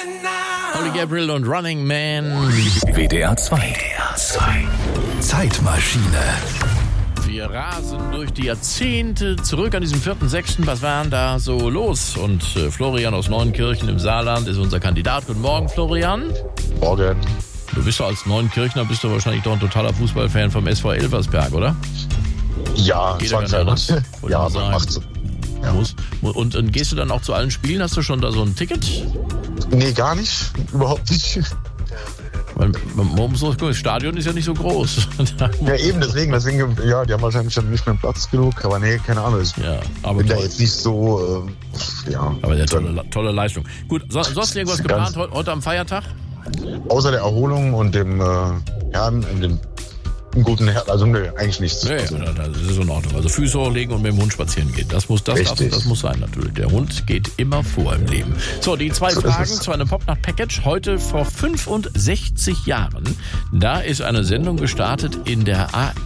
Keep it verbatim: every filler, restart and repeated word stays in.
Holly Gabriel und Running Man. W D R zwei. W D R zwei. Zeitmaschine. Wir rasen durch die Jahrzehnte zurück an diesem vierten sechsten Was war denn da so los? Und äh, Florian aus Neunkirchen im Saarland ist unser Kandidat. Guten Morgen, Florian. Morgen. Du bist doch als Neunkirchner, bist du wahrscheinlich doch ein totaler Fußballfan vom S V Elversberg, oder? Ja, zwangshalber. Ja, man macht's. Ja. Muss. Und, und gehst du dann auch zu allen Spielen? Hast du schon da so ein Ticket? Nee, gar nicht. Überhaupt nicht. Weil, man muss gucken, das Stadion ist ja nicht so groß. Ja, eben, deswegen, deswegen, ja, die haben wahrscheinlich schon nicht mehr Platz genug, aber nee, keine Ahnung. Ich ja, aber bin toll. da jetzt nicht so, äh, ja. Aber der tolle, tolle Leistung. Gut, so, sonst irgendwas geplant heute, heute am Feiertag? Außer der Erholung und dem, äh, ja, dem guten Herz, also nö, eigentlich nichts. Nee, also, das ist in Ordnung. Also Füße hochlegen und mit dem Hund spazieren gehen. Das muss, das, das, das muss sein natürlich. Der Hund geht immer vor im Leben. So, die zwei so Fragen zu einem Popnacht-Package. Heute vor fünfundsechzig Jahren. Da ist eine Sendung gestartet in der A